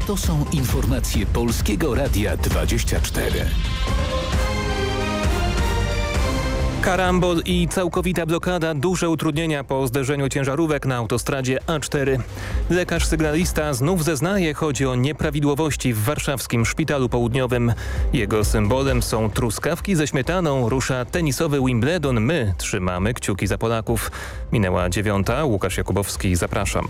To są informacje Polskiego Radia 24. Karambol i całkowita blokada, duże utrudnienia po zderzeniu ciężarówek na autostradzie A4. Lekarz sygnalista znów zeznaje, chodzi o nieprawidłowości w warszawskim szpitalu południowym. Jego symbolem są truskawki ze śmietaną, rusza tenisowy Wimbledon. My trzymamy kciuki za Polaków. Minęła 9:00, Łukasz Jakubowski, zapraszam.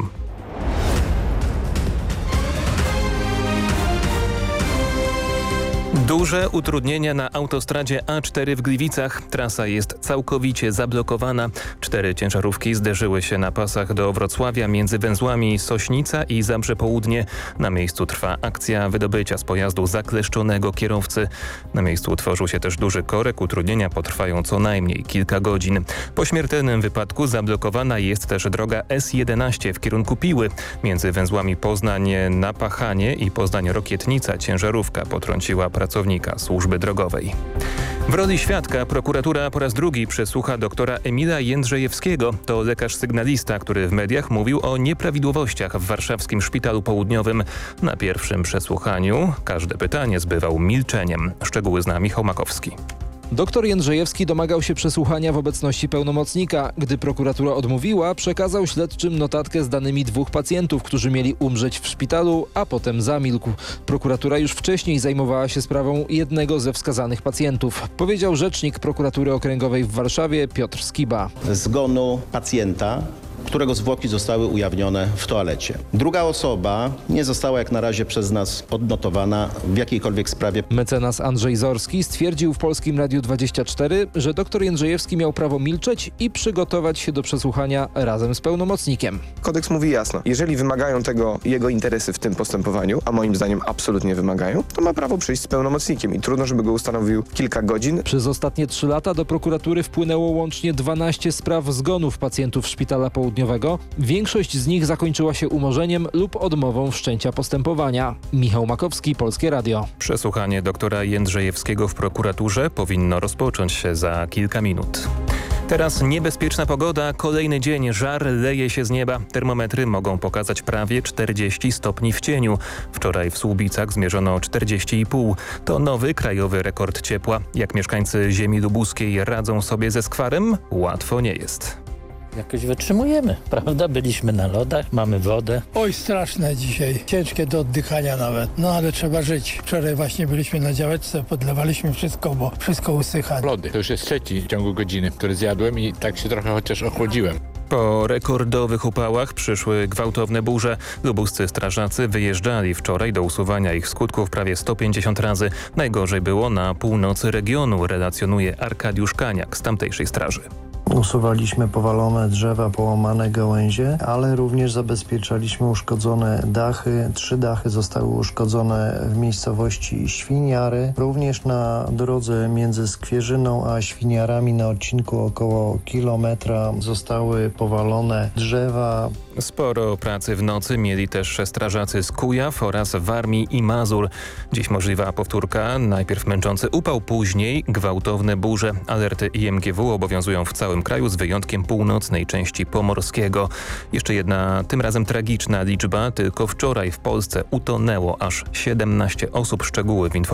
Duże utrudnienia na autostradzie A4 w Gliwicach. Trasa jest całkowicie zablokowana. 4 ciężarówki zderzyły się na pasach do Wrocławia między węzłami Sośnica i Zabrze Południe. Na miejscu trwa akcja wydobycia z pojazdu zakleszczonego kierowcy. Na miejscu utworzył się też duży korek. Utrudnienia potrwają co najmniej kilka godzin. Po śmiertelnym wypadku zablokowana jest też droga S11 w kierunku Piły. Między węzłami Poznań-Napachanie i Poznań-Rokietnica ciężarówka potrąciła pracownika służby drogowej. W roli świadka prokuratura po raz drugi przesłucha doktora Emila Jędrzejewskiego. To lekarz sygnalista, który w mediach mówił o nieprawidłowościach w warszawskim szpitalu południowym. Na pierwszym przesłuchaniu każde pytanie zbywał milczeniem. Szczegóły zna Michał Makowski. Doktor Jędrzejewski domagał się przesłuchania w obecności pełnomocnika. Gdy prokuratura odmówiła, przekazał śledczym notatkę z danymi 2 pacjentów, którzy mieli umrzeć w szpitalu, a potem zamilkł. Prokuratura już wcześniej zajmowała się sprawą jednego ze wskazanych pacjentów. Powiedział rzecznik prokuratury okręgowej w Warszawie Piotr Skiba. Zgonu pacjenta, którego zwłoki zostały ujawnione w toalecie. Druga osoba nie została jak na razie przez nas odnotowana w jakiejkolwiek sprawie. Mecenas Andrzej Zorski stwierdził w Polskim Radiu 24, że dr Jędrzejewski miał prawo milczeć i przygotować się do przesłuchania razem z pełnomocnikiem. Kodeks mówi jasno, jeżeli wymagają tego jego interesy w tym postępowaniu, a moim zdaniem absolutnie wymagają, to ma prawo przyjść z pełnomocnikiem i trudno, żeby go ustanowił kilka godzin. Przez ostatnie 3 lata do prokuratury wpłynęło łącznie 12 spraw zgonów pacjentów szpitala południowego. Większość z nich zakończyła się umorzeniem lub odmową wszczęcia postępowania. Michał Makowski, Polskie Radio. Przesłuchanie doktora Jędrzejewskiego w prokuraturze powinno rozpocząć się za kilka minut. Teraz niebezpieczna pogoda, kolejny dzień, żar leje się z nieba. Termometry mogą pokazać prawie 40 stopni w cieniu. Wczoraj w Słubicach zmierzono 40,5. To nowy krajowy rekord ciepła. Jak mieszkańcy ziemi lubuskiej radzą sobie ze skwarem? Łatwo nie jest. Jakoś wytrzymujemy, prawda? Byliśmy na lodach, mamy wodę. Oj, straszne dzisiaj, ciężkie do oddychania nawet, no ale trzeba żyć. Wczoraj właśnie byliśmy na działeczce, podlewaliśmy wszystko, bo wszystko usycha. Lody, to już jest 3 w ciągu godziny, który zjadłem i tak się trochę chociaż ochłodziłem. Po rekordowych upałach przyszły gwałtowne burze. Lubuscy strażacy wyjeżdżali wczoraj do usuwania ich skutków prawie 150 razy. Najgorzej było na północy regionu, relacjonuje Arkadiusz Kaniak z tamtejszej straży. Usuwaliśmy powalone drzewa, połamane gałęzie, ale również zabezpieczaliśmy uszkodzone dachy. 3 dachy zostały uszkodzone w miejscowości Świniary. Również na drodze między Skwierzyną a Świniarami na odcinku około kilometra zostały powalone drzewa. Sporo pracy w nocy mieli też strażacy z Kujaw oraz Warmii i Mazur. Dziś możliwa powtórka. Najpierw męczący upał, później gwałtowne burze. Alerty IMGW obowiązują w całym kraju z wyjątkiem północnej części Pomorskiego. Jeszcze jedna, tym razem tragiczna liczba. Tylko wczoraj w Polsce utonęło aż 17 osób. Szczegóły w informacji.